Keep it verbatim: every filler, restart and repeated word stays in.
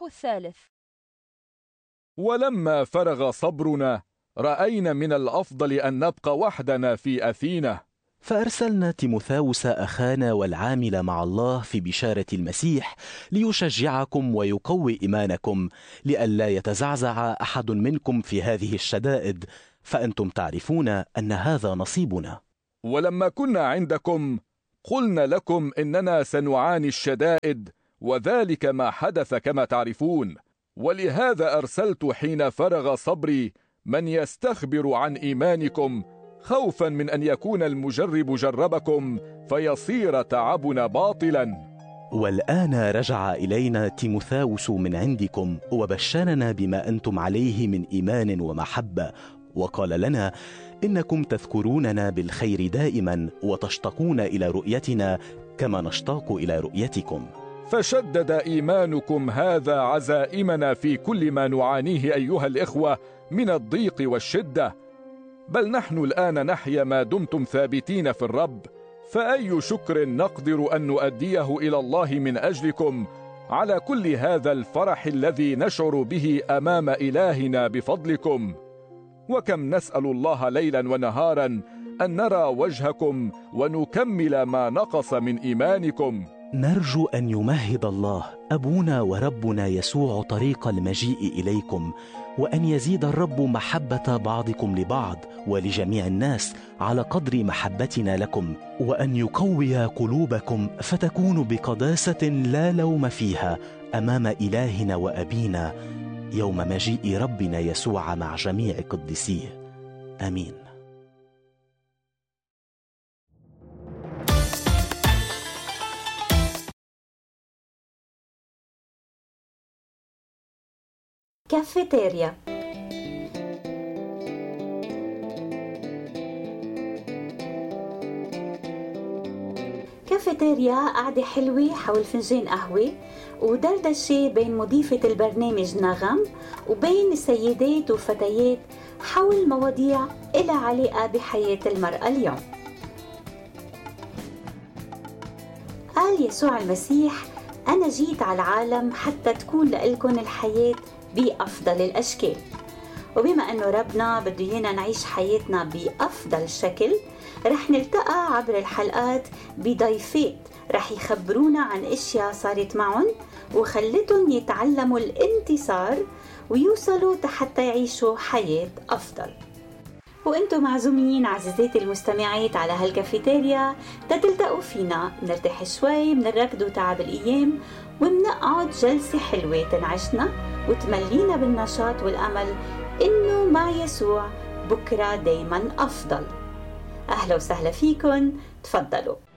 الإصحاح الثالث. ولما فرغ صبرنا رأينا من الأفضل أن نبقى وحدنا في أثينا، فأرسلنا تيموثاوس أخانا والعامل مع الله في بشارة المسيح ليشجعكم ويقوي إيمانكم، لئلا يتزعزع أحد منكم في هذه الشدائد، فأنتم تعرفون أن هذا نصيبنا. ولما كنا عندكم قلنا لكم إننا سنعاني الشدائد، وذلك ما حدث كما تعرفون، ولهذا أرسلت حين فرغ صبري من يستخبر عن إيمانكم، خوفا من أن يكون المجرب جربكم فيصير تعبنا باطلا. والآن رجع إلينا تيموثاوس من عندكم، وبشرنا بما أنتم عليه من إيمان ومحبة، وقال لنا إنكم تذكروننا بالخير دائما وتشتاقون إلى رؤيتنا كما نشتاق إلى رؤيتكم. فشدد إيمانكم هذا عزائمنا في كل ما نعانيه أيها الإخوة من الضيق والشدة، بل نحن الآن نحيا ما دمتم ثابتين في الرب، فأي شكر نقدر أن نؤديه إلى الله من أجلكم على كل هذا الفرح الذي نشعر به أمام إلهنا بفضلكم. وكم نسأل الله ليلا ونهارا أن نرى وجهكم ونكمل ما نقص من إيمانكم. نرجو أن يمهد الله أبونا وربنا يسوع طريق المجيء إليكم، وأن يزيد الرب محبة بعضكم لبعض ولجميع الناس على قدر محبتنا لكم، وأن يقوي قلوبكم فتكونوا بقداسة لا لوم فيها أمام إلهنا وأبينا يوم مجيء ربنا يسوع مع جميع قديسيه. آمين. كافيتيريا. كافيتيريا قعدة حلوة حول فنجان قهوة ودردشة بين مضيفة البرنامج نغم وبين السيدات والفتيات حول مواضيع إلها علاقة بحياة المرأة اليوم. قال يسوع المسيح: أنا جيت على العالم حتى تكون لإلكن الحياة بأفضل الأشكال. وبما أنه ربنا بده ينا نعيش حياتنا بأفضل شكل، رح نلتقى عبر الحلقات بضيفات رح يخبرونا عن أشياء صارت معهم وخلتهم يتعلموا الانتصار ويوصلوا حتى يعيشوا حياة أفضل. وانتم معزومين عزيزاتي المستمعات على هالكافيتيريا تتلتقوا فينا، نرتاح شوي من الركض وتعب الأيام، ومنقعد جلسة حلوة تنعشنا وتملينا بالنشاط والأمل إنه مع يسوع بكرة دايما أفضل. أهلا وسهلا فيكن، تفضلوا.